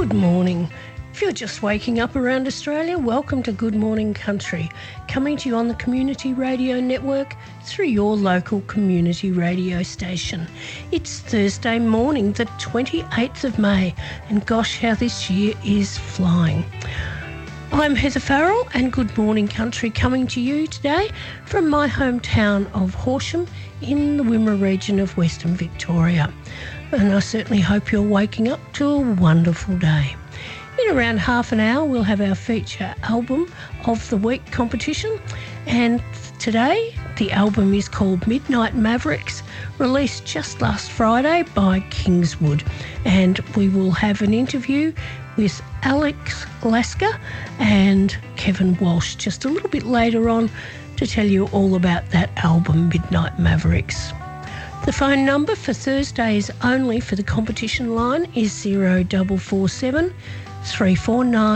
Good morning. If you're just waking up around Australia, welcome to Good Morning Country, coming to you on the Community Radio Network through your local community radio station. It's Thursday morning, the 28th of May, and gosh, how this year is flying. I'm Heather Farrell, and Good Morning Country coming to you today from my hometown of Horsham in the Wimmera region of Western Victoria. And I certainly hope you're waking up to a wonderful day. In around half an hour, we'll have our feature album of the week competition. And today, the album is called Midnight Mavericks, released just last Friday by Kingswood. And we will have an interview with Alex Lasker and Kevin Walsh just a little bit later on to tell you all about that album, Midnight Mavericks. The phone number for Thursdays only for the competition line is 0447 349